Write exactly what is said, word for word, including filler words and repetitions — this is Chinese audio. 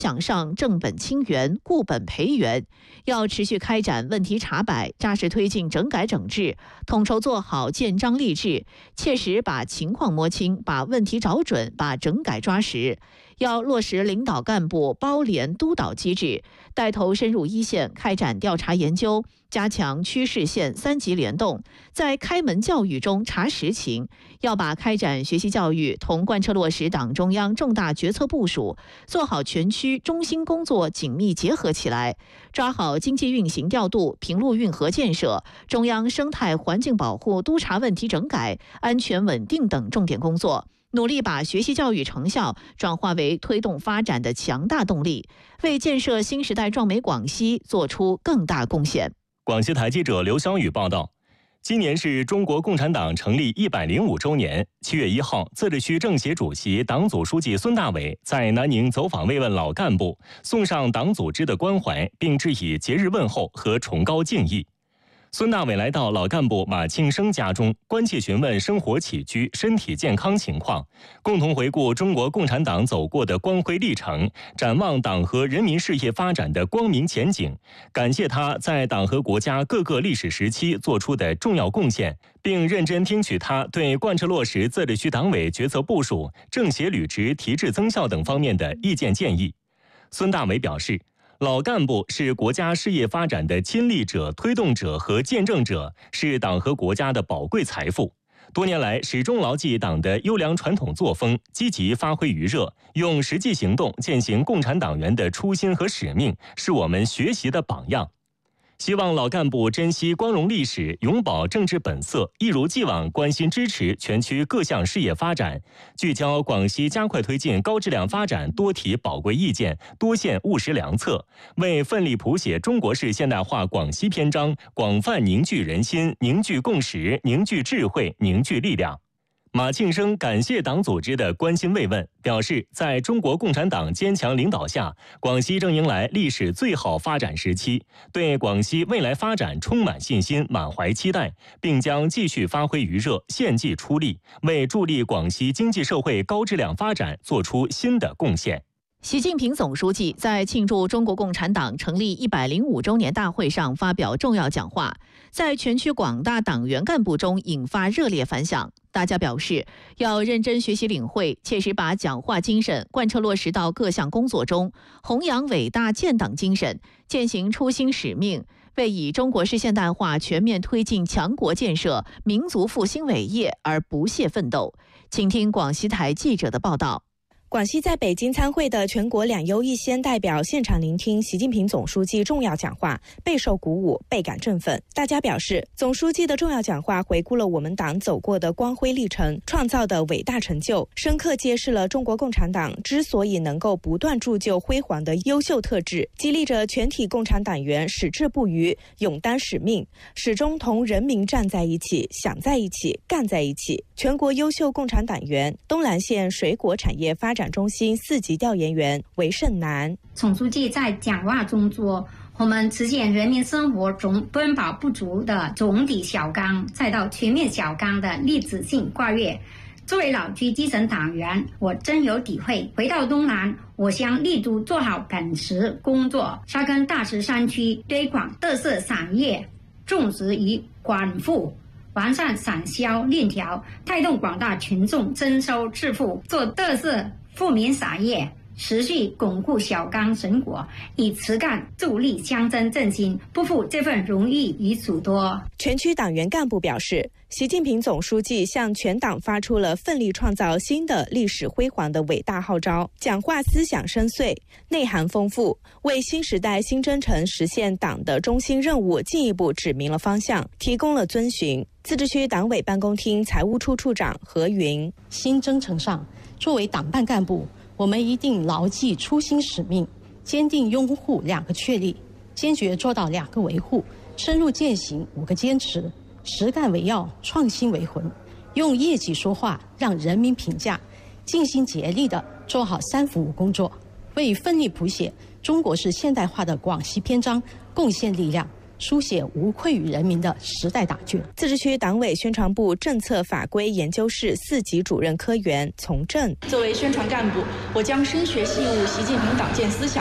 想上正本清源、固本培元，要持续开展问题查摆，扎实推进整改整治，统筹做好建章立制，切实把情况摸清，把问题找准，把整改抓实。要落实领导干部包联督导机制，带头深入一线开展调查研究，加强区市县三级联动，在开门教育中查实情。要把开展学习教育同贯彻落实党中央重大决策部署，做好全区中心工作紧密结合起来，抓好经济运行调度、平陆运河建设、中央生态环境保护督查问题整改、安全稳定等重点工作，努力把学习教育成效转化为推动发展的强大动力，为建设新时代壮美广西做出更大贡献。 广西台记者刘晓宇报道。今年是中国共产党成立一百零五周年。七月一号，自治区政协主席、党组书记孙大伟在南宁走访慰问老干部，送上党组织的关怀，并致以节日问候和崇高敬意。孙大伟来到老干部马庆生家中，关切询问生活起居、身体健康情况，共同回顾中国共产党走过的光辉历程，展望党和人民事业发展的光明前景，感谢他在党和国家各个历史时期做出的重要贡献，并认真听取他对贯彻落实自治区党委决策部署、政协履职提质增效等方面的意见建议。孙大伟表示，老干部是国家事业发展的亲历者、推动者和见证者，是党和国家的宝贵财富。多年来，始终牢记党的优良传统作风，积极发挥余热，用实际行动践行共产党员的初心和使命，是我们学习的榜样。希望老干部珍惜光荣历史，永葆政治本色，一如既往关心支持全区各项事业发展，聚焦广西加快推进高质量发展，多提宝贵意见，多献务实良策，为奋力谱写中国式现代化广西篇章广泛凝聚人心、凝聚共识、凝聚智慧、凝聚力量。马庆生感谢党组织的关心慰问，表示在中国共产党坚强领导下，广西正迎来历史最好发展时期，对广西未来发展充满信心，满怀期待，并将继续发挥余热，献计出力，为助力广西经济社会高质量发展做出新的贡献。 习近平总书记在庆祝中国共产党成立一百零五周年大会上发表重要讲话，在全区广大党员干部中引发热烈反响。大家表示，要认真学习领会，切实把讲话精神贯彻落实到各项工作中，弘扬伟大建党精神，践行初心使命，为以中国式现代化全面推进强国建设、民族复兴伟业而不懈奋斗。请听广西台记者的报道。 广西在北京参会的全国两优一先代表现场聆听习近平总书记重要讲话，备受鼓舞，倍感振奋。大家表示，总书记的重要讲话回顾了我们党走过的光辉历程，创造的伟大成就，深刻揭示了中国共产党之所以能够不断铸就辉煌的优秀特质，激励着全体共产党员矢志不渝，勇担使命，始终同人民站在一起，想在一起，干在一起。全国优秀共产党员，东兰县水果产业发展中心四级调研员韦胜南。 总书记在讲话中说，我们实现人民生活中温饱不足的总体小纲，再到全面小纲的历史性跨越。作为老区基层党员，我真有体会。回到东南，我将力图做好本职工作，扎根大石山区，推广特色产业，种植与广富，完善产销链条，带动广大群众增收致富，做特色富民产业，持续巩固小纲成果，以实干助力乡镇振兴，不负这份荣誉与嘱托。 全区党员干部表示，习近平总书记向全党发出了奋力创造新的历史辉煌的伟大号召，讲话思想深邃，内涵丰富，为新时代新征程实现党的中心任务进一步指明了方向，提供了遵循。自治区党委办公厅财务处处长何云： 新征程上，作为党办干部，我们一定牢记初心使命，坚定拥护两个确立，坚决做到两个维护，深入践行五个坚持，实干为要，创新为魂，用业绩说话，让人民评价，尽心竭力地做好三服务工作，为奋力谱写中国式现代化的广西篇章贡献力量， 书写无愧于人民的时代答卷。 自治区党委宣传部政策法规研究室四级主任科员从政， 作为宣传干部，我将深学细悟习近平党建思想，